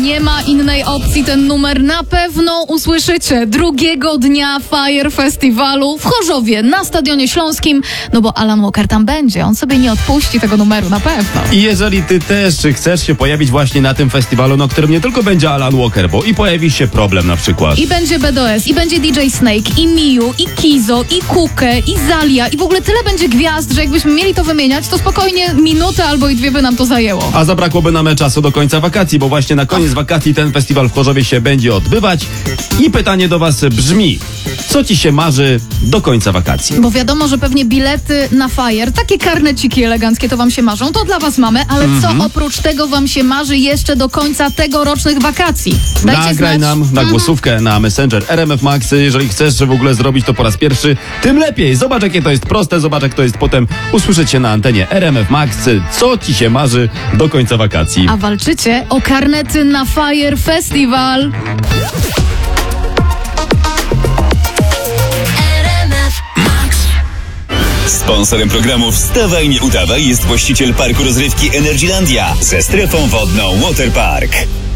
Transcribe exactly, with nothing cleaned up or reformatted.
nie ma innej opcji. Ten numer na pewno usłyszycie drugiego dnia Fire Festiwalu w Chorzowie na Stadionie Śląskim, no bo Alan Walker tam będzie. On sobie nie odpuści tego numeru na pewno. I jeżeli ty też chcesz się pojawić właśnie na tym festiwalu, na którym nie tylko będzie Alan Walker, bo i pojawi się Problem na przykład. I będzie B D S, i będzie D J Snake, i Miu, i Kizo, i Kukę, i Zalia, i w ogóle tyle będzie gwiazd, że jakbyśmy mieli to wymieniać, to spokojnie minutę albo i dwie by nam to zajęło. A zabrakłoby nam czasu do końca wakacji, bo właśnie na koniec wakacji ten festiwal w Chorzowie się będzie odbywać. I pytanie do was brzmi: co ci się marzy do końca wakacji? Bo wiadomo, że pewnie bilety na Fire, takie karneciki eleganckie to wam się marzą, to dla was mamy, ale mm-hmm. co oprócz tego wam się marzy jeszcze do końca tegorocznych wakacji? Dajcie Nagraj znać. nam na głosówkę mm-hmm. na Messenger R M F Max, jeżeli chcesz, że w ogóle zrobić to po raz pierwszy, tym lepiej. Zobacz, jakie to jest proste, zobacz, jak to jest potem usłyszeć się na antenie R M F Max, co ci się marzy do końca wakacji. A walczycie o karnety na Fire Festival. Sponsorem programu Wstawaj, nie udawaj jest właściciel parku rozrywki Energylandia ze strefą wodną Waterpark.